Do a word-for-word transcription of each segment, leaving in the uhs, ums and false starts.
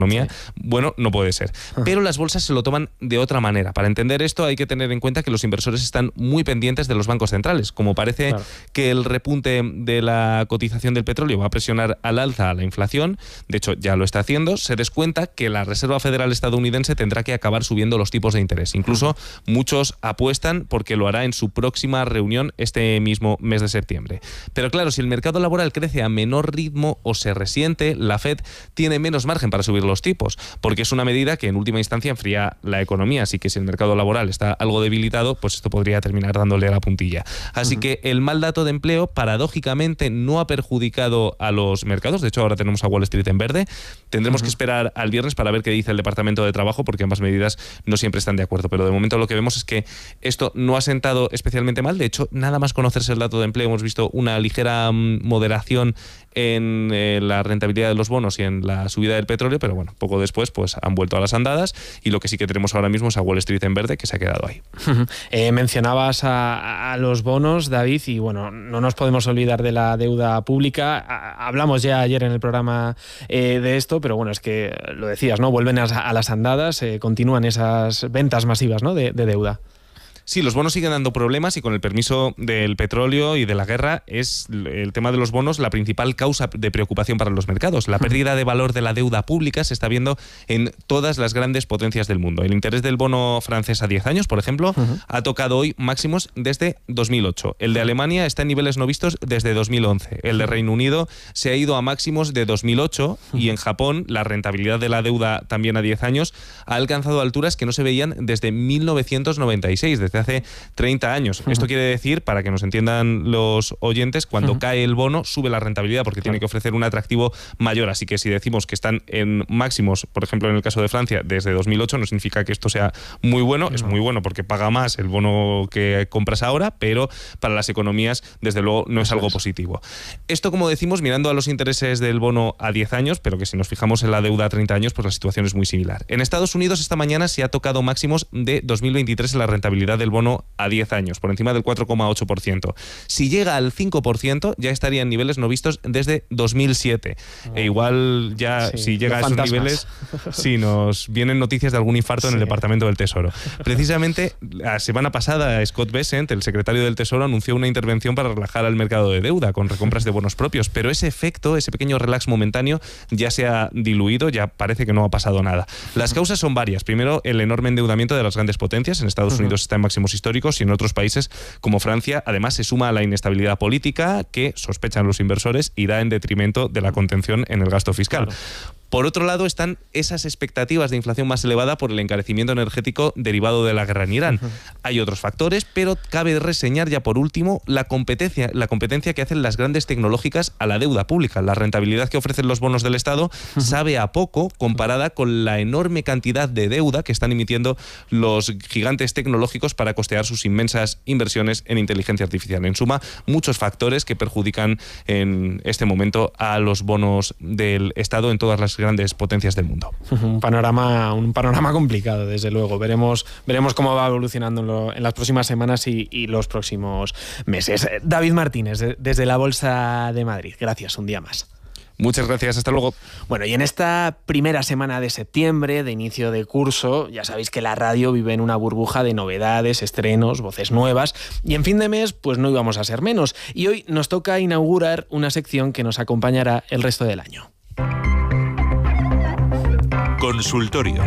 economía, sí. bueno, no puede ser. Pero las bolsas se lo toman de otra manera. Para entender esto hay que tener en cuenta que los inversores están muy pendientes de los bancos centrales. Como parece claro. que el repunte de la cotización del petróleo va a presionar al alza a la inflación, de hecho ya lo está haciendo, se descuenta que la Reserva Federal estadounidense tendrá que acabar subiendo los tipos de interés. Incluso uh-huh. muchos apuestan porque lo hará en su próxima reunión este mismo mes de septiembre. Pero claro, si el mercado laboral crece a menor ritmo o se resiente, la Fed tiene menos margen para subir los tipos, porque es una medida que en última instancia enfría la economía, así que si el mercado laboral está algo debilitado, pues esto podría terminar dándole a la puntilla. Así uh-huh. que el mal dato de empleo, paradójicamente, no ha perjudicado a los mercados. De hecho, ahora tenemos a Wall Street en verde. Tendremos uh-huh. que esperar al viernes para ver qué dice el Departamento de Trabajo, porque ambas medidas no siempre están de acuerdo. Pero de momento lo que vemos es que esto no ha sentado especialmente mal. De hecho, nada más conocerse el dato de empleo, hemos visto una ligera moderación en eh, la rentabilidad de los bonos y en la subida del petróleo, pero bueno, poco después pues han vuelto a las andadas y lo que sí que tenemos ahora mismo es a Wall Street en verde, que se ha quedado ahí. Eh, mencionabas a, a los bonos, David, y bueno, no nos podemos olvidar de la deuda pública. A, hablamos ya ayer en el programa eh, de esto, pero bueno, es que lo decías, ¿no? Vuelven a, a las andadas, eh, continúan esas ventas masivas, ¿no? de, de deuda. Sí, los bonos siguen dando problemas y con el permiso del petróleo y de la guerra es el tema de los bonos la principal causa de preocupación para los mercados. La pérdida de valor de la deuda pública se está viendo en todas las grandes potencias del mundo. El interés del bono francés a diez años, por ejemplo, uh-huh. ha tocado hoy máximos desde dos mil ocho. El de Alemania está en niveles no vistos desde dos mil once. El de Reino Unido se ha ido a máximos de dos mil ocho uh-huh. y en Japón la rentabilidad de la deuda también a diez años ha alcanzado alturas que no se veían desde mil novecientos noventa y seis, desde hace treinta años. Uh-huh. Esto quiere decir, para que nos entiendan los oyentes, cuando uh-huh. cae el bono sube la rentabilidad porque claro. tiene que ofrecer un atractivo mayor. Así que si decimos que están en máximos, por ejemplo en el caso de Francia, desde dos mil ocho, no significa que esto sea muy bueno. No. Es muy bueno porque paga más el bono que compras ahora, pero para las economías desde luego no es Eso algo es. positivo. Esto, como decimos, mirando a los intereses del bono a diez años, pero que si nos fijamos en la deuda a treinta años, pues la situación es muy similar. En Estados Unidos esta mañana se ha tocado máximos de dos mil veintitrés en la rentabilidad del bono a diez años, por encima del cuatro coma ocho por ciento. Si llega al cinco por ciento, ya estaría en niveles no vistos desde dos mil siete. Oh. E igual ya, sí, si llega a esos fantasmas. niveles, sí, nos vienen noticias de algún infarto sí. en el Departamento del Tesoro. Precisamente, la semana pasada, Scott Bessent, el secretario del Tesoro, anunció una intervención para relajar al mercado de deuda con recompras de bonos propios, pero ese efecto, ese pequeño relax momentáneo, ya se ha diluido, ya parece que no ha pasado nada. Las causas son varias. Primero, el enorme endeudamiento de las grandes potencias. En Estados uh-huh. Unidos está en máximos históricos y en otros países como Francia, además se suma a la inestabilidad política que sospechan los inversores irá en detrimento de la contención en el gasto fiscal. Claro. Por otro lado están esas expectativas de inflación más elevada por el encarecimiento energético derivado de la guerra en Irán. Uh-huh. Hay otros factores, pero cabe reseñar ya por último la competencia, la competencia que hacen las grandes tecnológicas a la deuda pública. La rentabilidad que ofrecen los bonos del Estado uh-huh. sabe a poco comparada con la enorme cantidad de deuda que están emitiendo los gigantes tecnológicos para costear sus inmensas inversiones en inteligencia artificial. En suma, muchos factores que perjudican en este momento a los bonos del Estado en todas las grandes potencias del mundo. Un panorama, un panorama complicado, desde luego. Veremos, veremos cómo va evolucionando en, lo, en las próximas semanas y, y los próximos meses. David Martínez, de, desde la Bolsa de Madrid. Gracias, un día más. Muchas gracias, hasta luego. Bueno, y en esta primera semana de septiembre, de inicio de curso, ya sabéis que la radio vive en una burbuja de novedades, estrenos, voces nuevas, y en fin de mes, pues no íbamos a ser menos. Y hoy nos toca inaugurar una sección que nos acompañará el resto del año. Consultorio.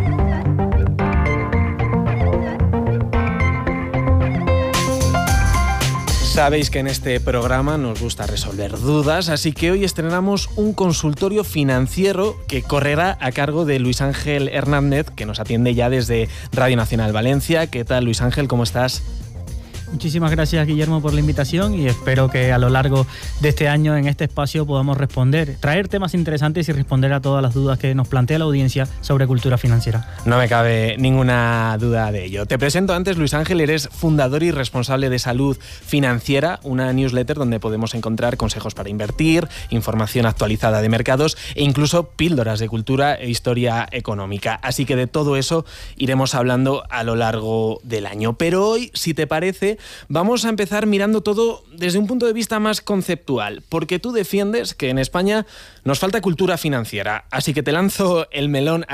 Sabéis que en este programa nos gusta resolver dudas, así que hoy estrenamos un consultorio financiero que correrá a cargo de Luis Ángel Hernández, que nos atiende ya desde Radio Nacional Valencia. ¿Qué tal, Luis Ángel? ¿Cómo estás? Muchísimas gracias, Guillermo, por la invitación y espero que a lo largo de este año en este espacio podamos responder, traer temas interesantes y responder a todas las dudas que nos plantea la audiencia sobre cultura financiera. No me cabe ninguna duda de ello. Te presento antes, Luis Ángel, eres fundador y responsable de Salud Financiera, una newsletter donde podemos encontrar consejos para invertir, información actualizada de mercados e incluso píldoras de cultura e historia económica. Así que de todo eso iremos hablando a lo largo del año. Pero hoy, si te parece, Vamos a empezar mirando todo desde un punto de vista más conceptual, porque tú defiendes que en España nos falta cultura financiera. Así que te lanzo el melón